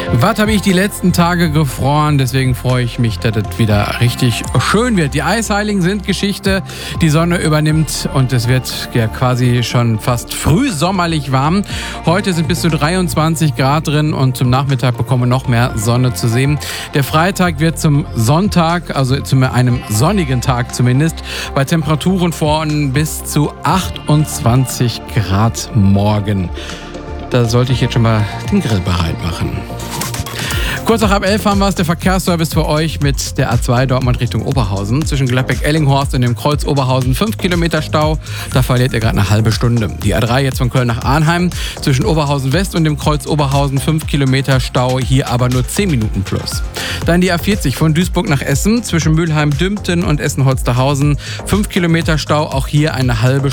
Was habe ich die letzten Tage gefroren? Deswegen freue ich mich, dass es wieder richtig schön wird. Die Eisheiligen sind Geschichte. Die Sonne übernimmt und es wird ja quasi schon fast frühsommerlich warm. Heute sind bis zu 23 Grad drin und zum Nachmittag bekommen wir noch mehr Sonne zu sehen. Der Freitag wird zum Sonntag, also zu einem sonnigen Tag zumindest, bei Temperaturen von bis zu 28 Grad morgen. Da sollte ich jetzt schon mal den Grill bereit machen. Kurz nach 10:30 haben wir es, der Verkehrsservice für euch mit der A2 Dortmund Richtung Oberhausen. Zwischen Gladbeck-Ellinghorst und dem Kreuz Oberhausen 5 Kilometer Stau. Da verliert ihr gerade eine halbe Stunde. Die A3 jetzt von Köln nach Arnheim. Zwischen Oberhausen West und dem Kreuz Oberhausen 5 Kilometer Stau. Hier aber nur 10 Minuten plus. Dann die A40 von Duisburg nach Essen. Zwischen Mülheim-Dümpten und Essen-Holsterhausen 5 Kilometer Stau. Auch hier eine halbe